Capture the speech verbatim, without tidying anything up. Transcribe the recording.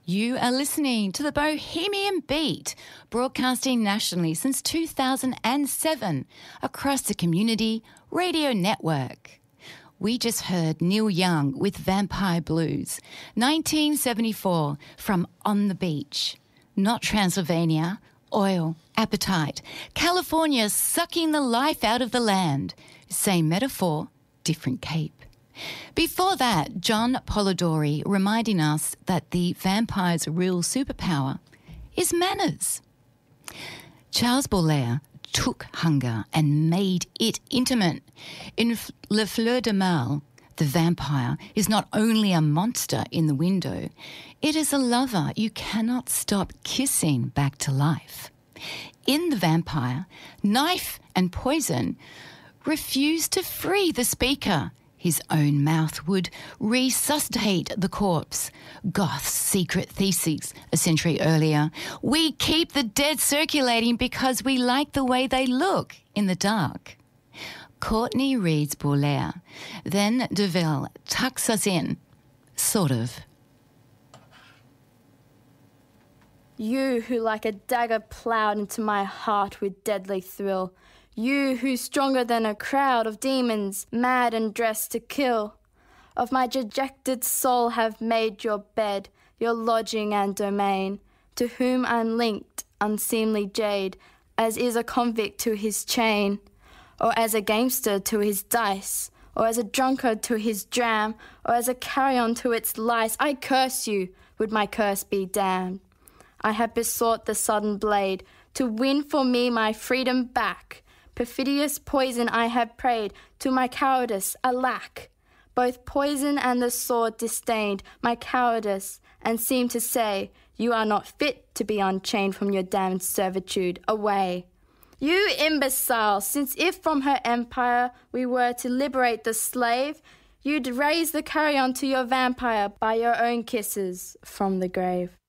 You are listening to the Bohemian Beat, broadcasting nationally since two thousand seven across the Community Radio Network. We just heard Neil Young with Vampire Blues, nineteen seventy-four, from On the Beach. Not Transylvania, oil, appetite, California sucking the life out of the land. Same metaphor, different cape. Before that, John Polidori reminding us that the vampire's real superpower is manners. Charles Baudelaire took hunger and made it intimate. In Le Fleur de Mal, the vampire is not only a monster in the window, it is a lover you cannot stop kissing back to life. In The Vampire, knife and poison refuse to free the speaker. His own mouth would resuscitate the corpse. Goth's secret thesis a century earlier. We keep the dead circulating because we like the way they look in the dark. Courtney reads Baudelaire. Then Deville tucks us in, sort of. You who like a dagger ploughed into my heart with deadly thrill. You who stronger than a crowd of demons, mad and dressed to kill, of my dejected soul have made your bed, your lodging and domain, to whom I'm linked, unseemly jade, as is a convict to his chain, or as a gamester to his dice, or as a drunkard to his dram, or as a carrion to its lice. I curse you, would my curse be damned. I have besought the sudden blade to win for me my freedom back. Perfidious poison I have prayed to my cowardice, alack. Both poison and the sword disdained my cowardice, and seemed to say, you are not fit to be unchained from your damned servitude, away. You imbecile, since if from her empire we were to liberate the slave, you'd raise the carrion to your vampire by your own kisses from the grave.